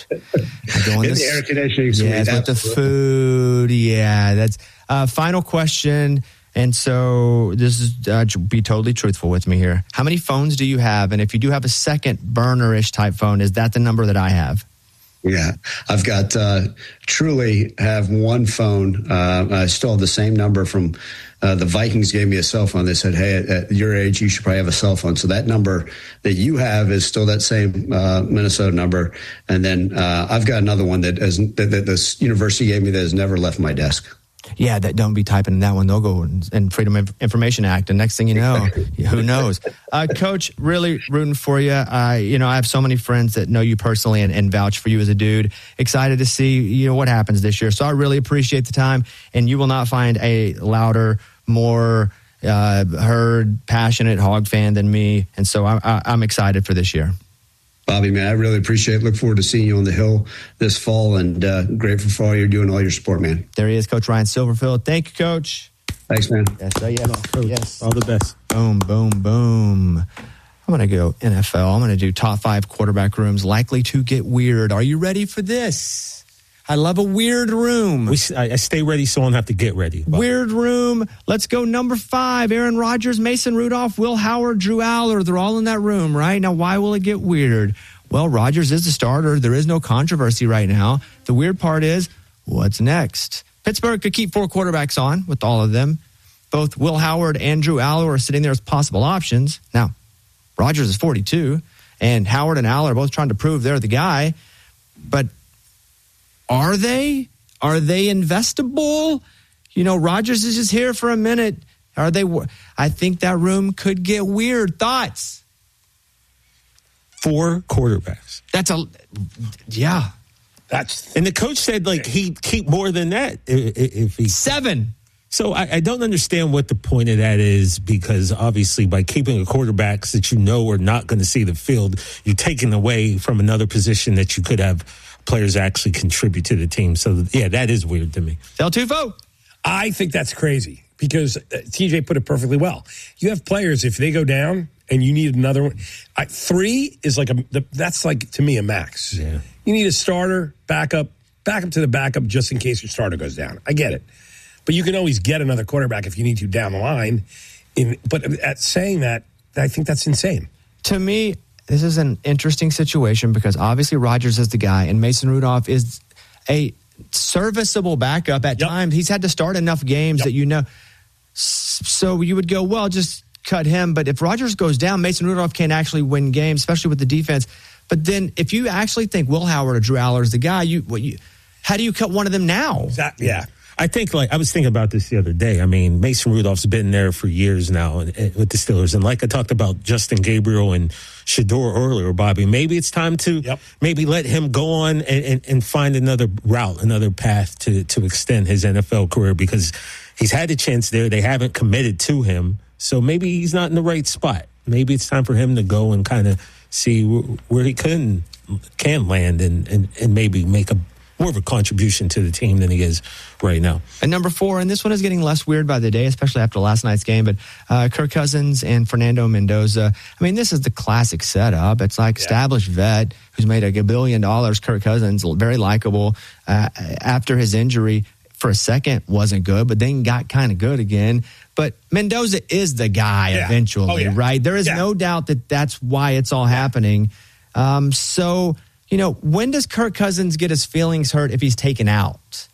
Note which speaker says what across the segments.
Speaker 1: In the air conditioning suite.
Speaker 2: Yes, with the food. Yeah, that's final question. And so this is, be totally truthful with me here. How many phones do you have? And if you do have a second burner-ish type phone, is that the number that I have?
Speaker 1: Yeah, I've got truly have one phone. I still have the same number from the Vikings gave me a cell phone. They said, hey, at your age, you should probably have a cell phone. So that number that you have is still that same Minnesota number. And then I've got another one that this university gave me that has never left my desk.
Speaker 2: Yeah, don't be typing that one. They'll go in Freedom of Information Act. And next thing you know, who knows? Coach, really rooting for you. I have so many friends that know you personally and vouch for you as a dude. Excited to see, what happens this year. So I really appreciate the time. And you will not find a louder, more heard, passionate Hog fan than me. And so I'm excited for this year.
Speaker 1: Bobby, man, I really appreciate it. Look forward to seeing you on the Hill this fall, and grateful for all you're doing, all your support, man.
Speaker 2: There he is, Coach Ryan Silverfield. Thank you, Coach.
Speaker 1: Thanks, man.
Speaker 2: Yes.
Speaker 3: All the best.
Speaker 2: Boom, boom, boom. I'm going to go NFL. I'm going to do top 5 quarterback rooms likely to get weird. Are you ready for this? I love a weird room.
Speaker 3: I stay ready so I don't have to get ready.
Speaker 2: Weird room. Let's go number 5. Aaron Rodgers, Mason Rudolph, Will Howard, Drew Aller. They're all in that room, right? Now, why will it get weird? Well, Rodgers is the starter. There is no controversy right now. The weird part is, what's next? Pittsburgh could keep 4 quarterbacks on with all of them. Both Will Howard and Drew Aller are sitting there as possible options. Now, Rodgers is 42, and Howard and Aller are both trying to prove they're the guy. But are they? Are they investable? Rodgers is just here for a minute. Are they? I think that room could get weird. Thoughts?
Speaker 3: 4 quarterbacks.
Speaker 2: Yeah.
Speaker 3: And the coach said he'd keep more than that if he
Speaker 2: 7.
Speaker 3: So I don't understand what the point of that is, because obviously by keeping a quarterbacks that are not going to see the field, you're taking away from another position that you could have players actually contribute to the team. So, yeah, that is weird to me.
Speaker 2: Del Tufo?
Speaker 4: I think that's crazy because TJ put it perfectly well. You have players, if they go down and you need another one, 3 is that's to me a max.
Speaker 3: Yeah.
Speaker 4: You need a starter, backup to the backup just in case your starter goes down. I get it. But you can always get another quarterback if you need to down the line. But at saying that, I think that's insane.
Speaker 2: To me, this is an interesting situation because obviously Rodgers is the guy and Mason Rudolph is a serviceable backup at times. He's had to start enough games that So you would go, well, just cut him. But if Rodgers goes down, Mason Rudolph can't actually win games, especially with the defense. But then if you actually think Will Howard or Drew Aller is the guy, how do you cut one of them now?
Speaker 4: Exactly. Yeah.
Speaker 3: I think, I was thinking about this the other day. I mean, Mason Rudolph's been there for years now with the Steelers. And like I talked about Justin Gabriel and Shedeur earlier, Bobby, maybe it's time to maybe let him go on and find another route, another path to extend his NFL career, because he's had a chance there. They haven't committed to him. So maybe he's not in the right spot. Maybe it's time for him to go and kind of see where he can land and maybe make more of a contribution to the team than he is right now.
Speaker 2: And number 4, and this one is getting less weird by the day, especially after last night's game, but Kirk Cousins and Fernando Mendoza. I mean, this is the classic setup. It's established vet who's made $1 billion. Kirk Cousins, very likable. After his injury, for a second, wasn't good, but then got kind of good again. But Mendoza is the guy eventually, right? There is no doubt that that's why it's all happening. So, when does Kirk Cousins get his feelings hurt if he's taken out?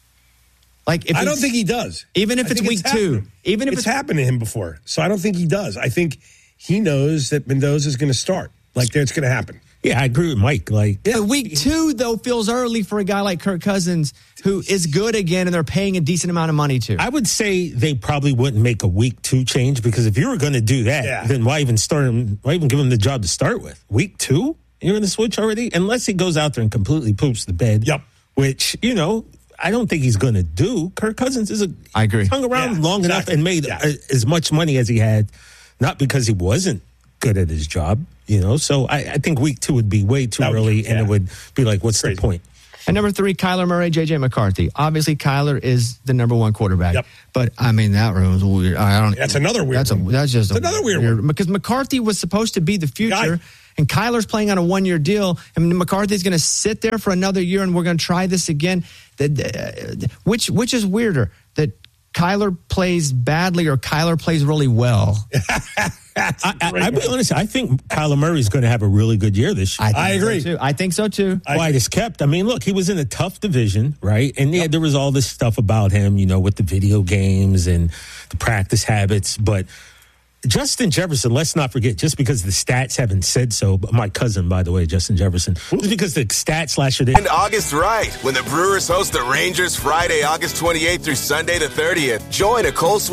Speaker 2: I
Speaker 4: don't think he does.
Speaker 2: Even if it's week 2. Even if
Speaker 4: it's happened to him before. So I don't think he does. I think he knows that Mendoza is going to start. It's going to happen.
Speaker 3: Yeah, I agree with Mike.
Speaker 2: Week 2, though, feels early for a guy like Kirk Cousins, who is good again, and they're paying a decent amount of money to.
Speaker 3: I would say they probably wouldn't make a week 2 change, because if you were going to do that, then why even start him? Why even give him the job to start with? Week 2, you're going to switch already, unless he goes out there and completely poops the bed.
Speaker 4: Yep.
Speaker 3: Which I don't think he's going to do. Kirk Cousins
Speaker 2: I agree.
Speaker 3: Hung around long enough and made as much money as he had, not because he wasn't good at his job. So I think week 2 would be way too early, and it would be what's the point?
Speaker 2: And number 3, Kyler Murray, J.J. McCarthy. Obviously, Kyler is the number 1 quarterback. Yep. But, that room is weird.
Speaker 4: That's another weird one.
Speaker 2: That's just
Speaker 4: another weird one.
Speaker 2: Because McCarthy was supposed to be the future. and Kyler's playing on a 1-year deal, and McCarthy's going to sit there for another year, and we're going to try this again. Which is weirder, that Kyler plays badly or Kyler plays really well?
Speaker 3: I'll be honest. I think Kyler Murray's going to have a really good year this year.
Speaker 4: I agree.
Speaker 2: So I think so too.
Speaker 3: White is kept. I mean, look, he was in a tough division, right? And yeah, there was all this stuff about him, with the video games and the practice habits. But Justin Jefferson, let's not forget, just because the stats haven't said so, but my cousin, by the way, Justin Jefferson, just because the stats last year
Speaker 5: And August right, when the Brewers host the Rangers Friday, August 28th through Sunday the 30th. Join a Cole